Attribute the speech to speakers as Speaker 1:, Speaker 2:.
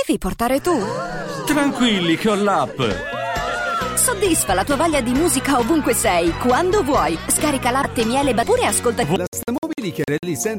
Speaker 1: devi portare tu.
Speaker 2: Tranquilli che ho l'app.
Speaker 1: Soddisfa la tua voglia di musica ovunque sei, quando vuoi. Scarica Latte, Miele, oppure ascolta
Speaker 3: La Stamobili che realizza